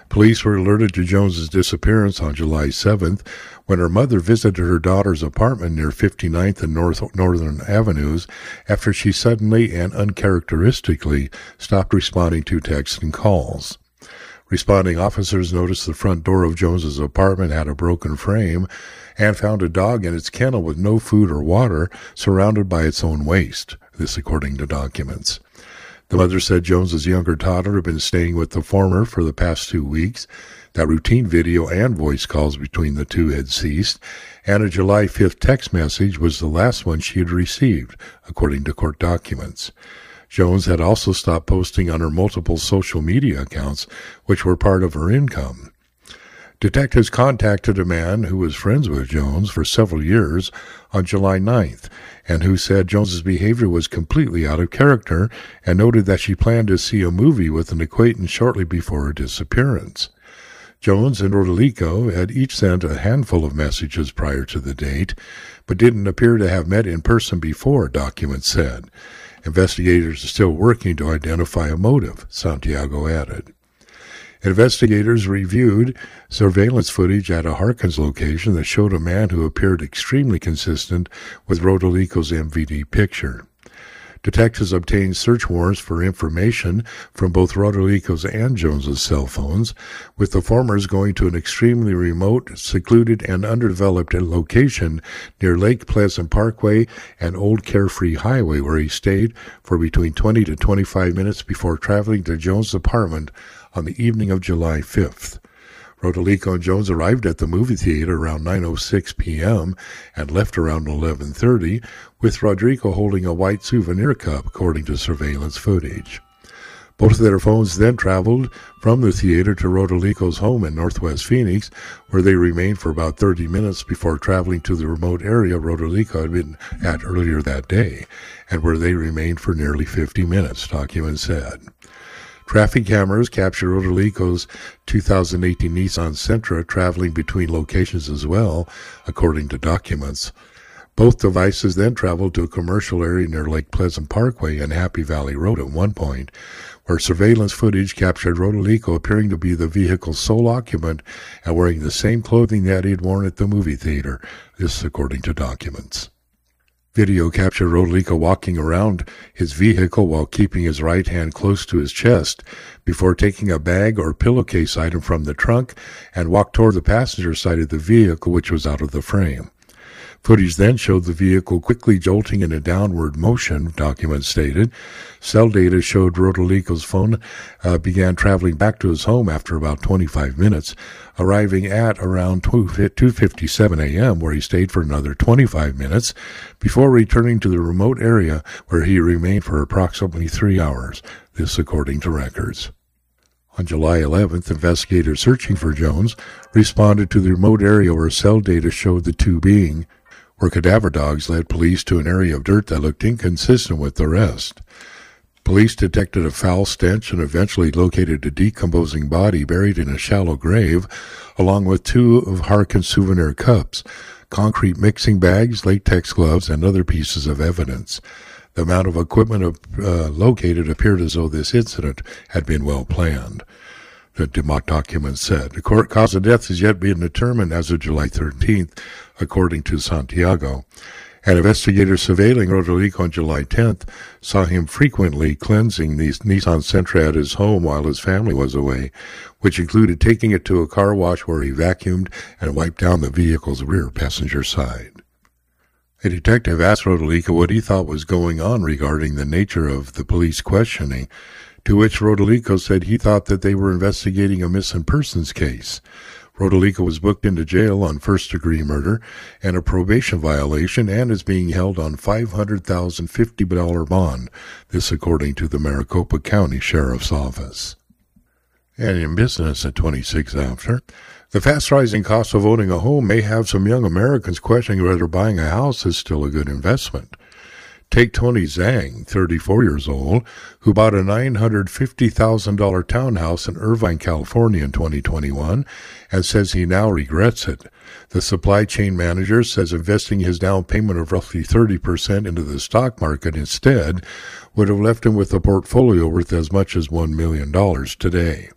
Police were alerted to Jones's disappearance on July 7th when her mother visited her daughter's apartment near 59th and Northern Avenues after she suddenly and uncharacteristically stopped responding to texts and calls. Responding officers noticed the front door of Jones's apartment had a broken frame and found a dog in its kennel with no food or water, surrounded by its own waste, this according to documents. The mother said Jones's younger toddler had been staying with the former for the past 2 weeks, that routine video and voice calls between the two had ceased, and a July 5th text message was the last one she had received, according to court documents. Jones had also stopped posting on her multiple social media accounts, which were part of her income. Detectives contacted a man who was friends with Jones for several years on July 9th, and who said Jones's behavior was completely out of character and noted that she planned to see a movie with an acquaintance shortly before her disappearance. Jones and Rodolico had each sent a handful of messages prior to the date, but didn't appear to have met in person before, documents said. Investigators are still working to identify a motive, Santiago added. Investigators reviewed surveillance footage at a Harkins location that showed a man who appeared extremely consistent with Rodolico's MVD picture. Detectives obtained search warrants for information from both Rodolico's and Jones's cell phones, with the former's going to an extremely remote, secluded, and underdeveloped location near Lake Pleasant Parkway and Old Carefree Highway, where he stayed for between 20 to 25 minutes before traveling to Jones's apartment on the evening of July 5th. Rodolico and Jones arrived at the movie theater around 9:06 p.m. and left around 11:30, with Rodrigo holding a white souvenir cup, according to surveillance footage. Both of their phones then traveled from the theater to Rodolico's home in Northwest Phoenix, where they remained for about 30 minutes before traveling to the remote area Rodolico had been at earlier that day, and where they remained for nearly 50 minutes, documents said. Traffic cameras captured Rodolico's 2018 Nissan Sentra traveling between locations as well, according to documents. Both devices then traveled to a commercial area near Lake Pleasant Parkway and Happy Valley Road at one point, where surveillance footage captured Rodolico appearing to be the vehicle's sole occupant and wearing the same clothing that he had worn at the movie theater, this according to documents. Video captured Rodolico walking around his vehicle while keeping his right hand close to his chest before taking a bag or pillowcase item from the trunk and walked toward the passenger side of the vehicle, which was out of the frame. Footage then showed the vehicle quickly jolting in a downward motion, documents stated. Cell data showed Rodolico's phone began traveling back to his home after about 25 minutes, arriving at around 2:57 a.m., where he stayed for another 25 minutes before returning to the remote area where he remained for approximately 3 hours, this according to records. On July 11th, investigators searching for Jones responded to the remote area where cell data showed the two being, where cadaver dogs led police to an area of dirt that looked inconsistent with the rest. Police detected a foul stench and eventually located a decomposing body buried in a shallow grave, along with 2 of Harkins' souvenir cups, concrete mixing bags, latex gloves, and other pieces of evidence. The amount of equipment located appeared as though this incident had been well planned, the document said. The cause of death is yet being determined as of July 13th, according to Santiago. And investigators surveilling Rodolico on July 10th saw him frequently cleansing the Nissan Sentra at his home while his family was away, which included taking it to a car wash where he vacuumed and wiped down the vehicle's rear passenger side. A detective asked Rodolico what he thought was going on regarding the nature of the police questioning, to which Rodolico said he thought that they were investigating a missing persons case. Rodolico was booked into jail on first-degree murder and a probation violation and is being held on $500,050 bond, this according to the Maricopa County Sheriff's Office. And in business at 26 after, the fast-rising cost of owning a home may have some young Americans questioning whether buying a house is still a good investment. Take Tony Zhang, 34 years old, who bought a $950,000 townhouse in Irvine, California in 2021 and says he now regrets it. The supply chain manager says investing his down payment of roughly 30% into the stock market instead would have left him with a portfolio worth as much as $1 million today.